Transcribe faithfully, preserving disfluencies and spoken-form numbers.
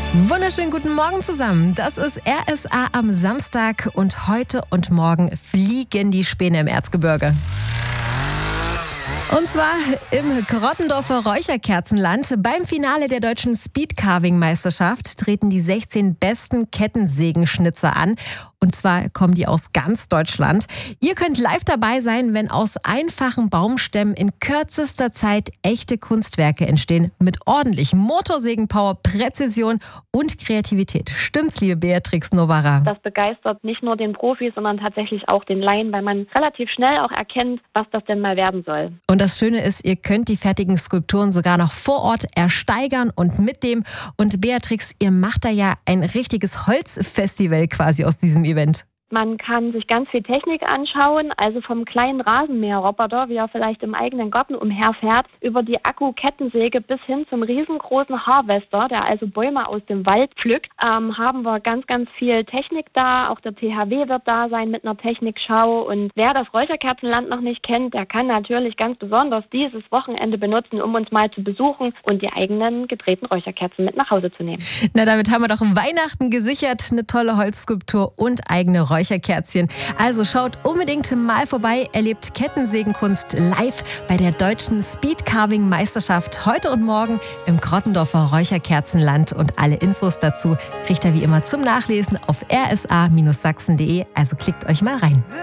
Wunderschönen guten Morgen zusammen. Das ist R S A am Samstag und heute und morgen fliegen die Späne im Erzgebirge. Und zwar im Grottendorfer Räucherkerzenland. Beim Finale der deutschen Speedcarving-Meisterschaft treten die sechzehn besten Kettensägenschnitzer an. Und zwar kommen die aus ganz Deutschland. Ihr könnt live dabei sein, wenn aus einfachen Baumstämmen in kürzester Zeit echte Kunstwerke entstehen. Mit ordentlichem Motorsägenpower, Präzision und Kreativität. Stimmt's, liebe Beatrix Novara? Das begeistert nicht nur den Profis, sondern tatsächlich auch den Laien, weil man relativ schnell auch erkennt, was das denn mal werden soll. Und das Schöne ist, ihr könnt die fertigen Skulpturen sogar noch vor Ort ersteigern und mitnehmen. Und Beatrix, ihr macht da ja ein richtiges Holzfestival quasi aus diesem Event. Man kann sich ganz viel Technik anschauen, also vom kleinen Rasenmäherroboter, wie er vielleicht im eigenen Garten umherfährt, über die Akku-Kettensäge bis hin zum riesengroßen Harvester, der also Bäume aus dem Wald pflückt, ähm, haben wir ganz, ganz viel Technik da. Auch der T H W wird da sein mit einer Technikschau. Und wer das Räucherkerzenland noch nicht kennt, der kann natürlich ganz besonders dieses Wochenende benutzen, um uns mal zu besuchen und die eigenen gedrehten Räucherkerzen mit nach Hause zu nehmen. Na, damit haben wir doch Weihnachten gesichert. Eine tolle Holzskulptur und eigene Räucherkerzen. Räucherkerzchen. Also schaut unbedingt mal vorbei, erlebt Kettensägenkunst live bei der deutschen Speedcarving-Meisterschaft heute und morgen im Grottendorfer Räucherkerzenland. Und alle Infos dazu kriegt ihr wie immer zum Nachlesen auf r s a Bindestrich sachsen punkt de. Also klickt euch mal rein.